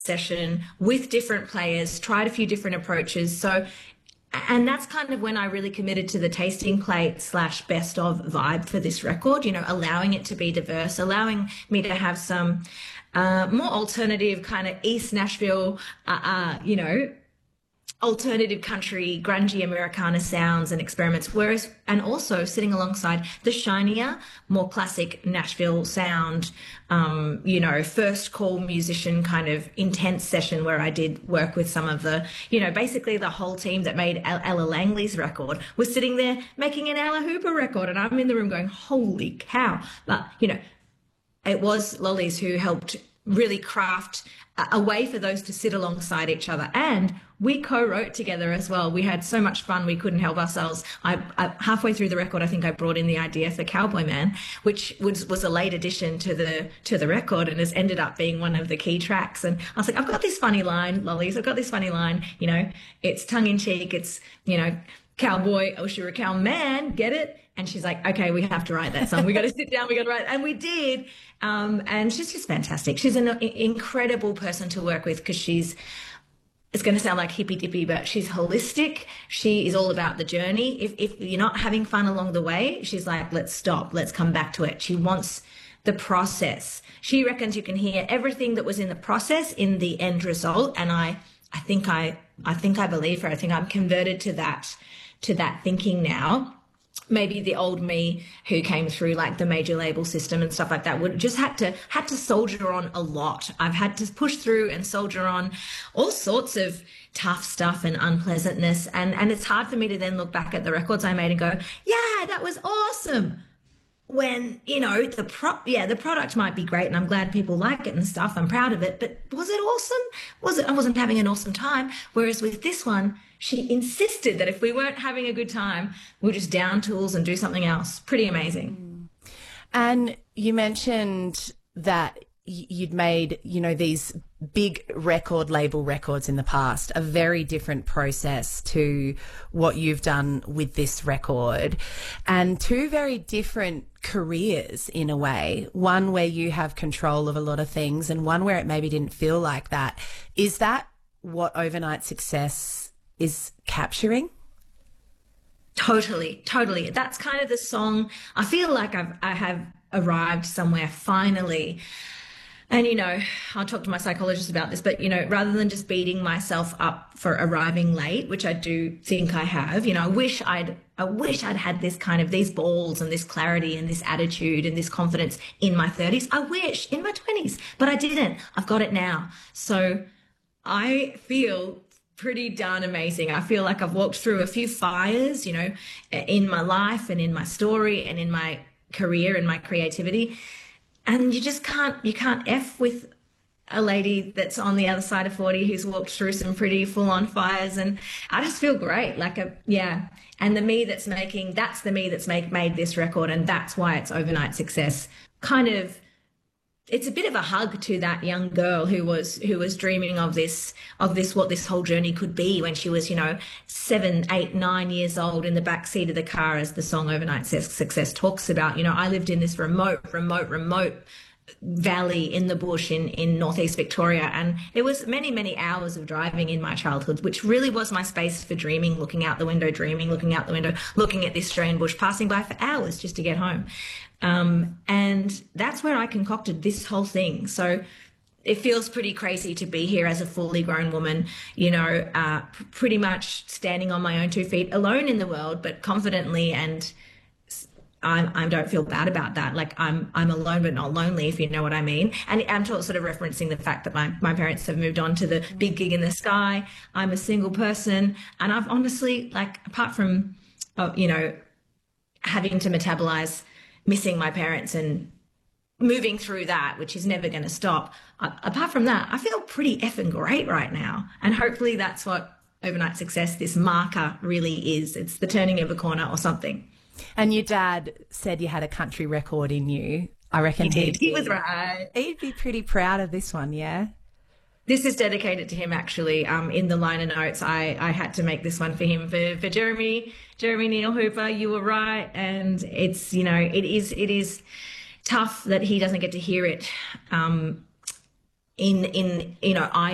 session with different players, tried a few different approaches. So, and that's kind of when I really committed to the tasting plate / best of vibe for this record, you know, allowing it to be diverse, allowing me to have some more alternative kind of East Nashville, you know, alternative country, grungy Americana sounds and experiments, whereas, and also sitting alongside the shinier, more classic Nashville sound, you know, first call musician kind of intense session where I did work with some of the, you know, basically the whole team that made Ella Langley's record was sitting there making an Ella Hooper record, and I'm in the room going, holy cow. But, you know, it was Lollies who helped really craft a way for those to sit alongside each other. And we co-wrote together as well. We had so much fun, we couldn't help ourselves. I halfway through the record, I think I brought in the idea for Cowboy Man, which was a late addition to the record and has ended up being one of the key tracks. And I was like, I've got this funny line, Lollies, I've got this funny line, you know, it's tongue-in-cheek, it's, you know, cowboy, oh, you're a cow man, get it? And she's like, okay, we have to write that song. We got to sit down, we got to write. And we did. And she's just fantastic. She's an incredible person to work with because it's going to sound like hippy dippy, but she's holistic. She is all about the journey. If you're not having fun along the way, she's like, let's stop, let's come back to it. She wants the process. She reckons you can hear everything that was in the process in the end result. And I think I believe her. I think I'm converted to that thinking now. Maybe the old me who came through like the major label system and stuff like that would just had to soldier on a lot. I've had to push through and soldier on all sorts of tough stuff and unpleasantness. And it's hard for me to then look back at the records I made and go, yeah, that was awesome. When, you know, the product might be great and I'm glad people like it and stuff. I'm proud of it. But was it awesome? I wasn't having an awesome time. Whereas with this one, she insisted that if we weren't having a good time, we'll just down tools and do something else. Pretty amazing. And you mentioned that you'd made, you know, these big record label records in the past, a very different process to what you've done with this record, and two very different careers in a way, one where you have control of a lot of things and one where it maybe didn't feel like that. Is that what Overnight Success is capturing? Totally. That's kind of the song. I feel like I have arrived somewhere finally. And, you know, I'll talk to my psychologist about this, but, you know, rather than just beating myself up for arriving late, which I do think I have, you know, I wish I'd had this kind of, these balls and this clarity and this attitude and this confidence in my 30s. I wish in my 20s, but I didn't. I've got it now. So I feel pretty darn amazing. I feel like I've walked through a few fires, you know, in my life and in my story and in my career and my creativity. And you just can't F with a lady that's on the other side of 40 who's walked through some pretty full-on fires. And I just feel great. And the me that's made this record, and that's why it's Overnight Success. Kind of, it's a bit of a hug to that young girl who was dreaming of this, what this whole journey could be when she was, you know, 7, 8, 9 years old in the back seat of the car, as the song Overnight Success talks about. You know, I lived in this remote valley in the bush in northeast Victoria, and there was many hours of driving in my childhood, which really was my space for dreaming, looking out the window, looking at the Australian bush, passing by for hours just to get home. And that's where I concocted this whole thing. So it feels pretty crazy to be here as a fully grown woman, you know, pretty much standing on my own 2 feet, alone in the world, but confidently. And I don't feel bad about that. Like I'm alone but not lonely, if you know what I mean. And I'm sort of referencing the fact that my parents have moved on to the big gig in the sky. I'm a single person, and I've honestly, like, apart from, you know, having to metabolize missing my parents and moving through that, which is never going to stop, apart from that, I feel pretty effing great right now. And hopefully that's what Overnight Success, this marker, really is. It's the turning of a corner or something. And your dad said you had a country record in you. I reckon he did. He was right. He'd be pretty proud of this one, yeah? This is dedicated to him, actually. In the liner notes, I had to make this one for him, for Jeremy Neil Hooper. You were right. And it's, you know, it is tough that he doesn't get to hear it in you know,